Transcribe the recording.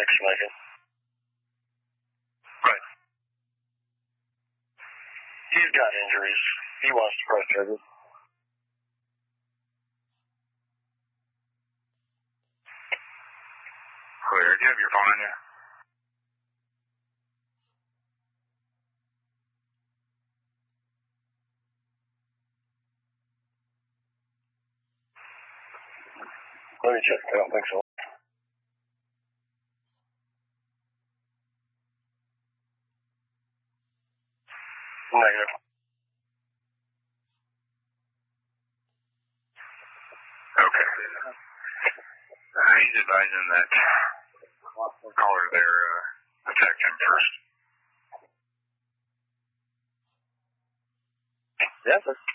paramedics make it. Right. He's got injuries. He wants to press trigger. Clear. Do you have your phone on you? Let me check. I don't think so. Negative. Okay. He's advising that caller there attack him first. Yes, sir.